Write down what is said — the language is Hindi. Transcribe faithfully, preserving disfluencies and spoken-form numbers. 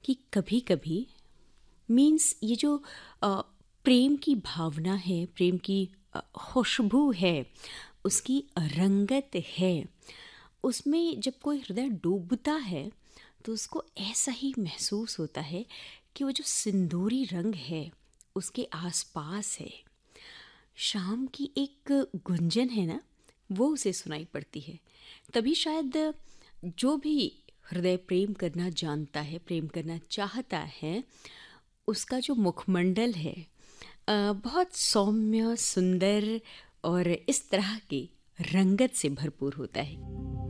कि कभी कभी मीन्स ये जो अ, प्रेम की भावना है, प्रेम की अ, खुशबू है, उसकी रंगत है, उसमें जब कोई हृदय डूबता है तो उसको ऐसा ही महसूस होता है कि वो जो सिंदूरी रंग है उसके आसपास है। शाम की एक गुंजन है ना, वो उसे सुनाई पड़ती है। तभी शायद जो भी हृदय प्रेम करना जानता है, प्रेम करना चाहता है, उसका जो मुखमंडल है अ, बहुत सौम्य, सुंदर और इस तरह की रंगत से भरपूर होता है।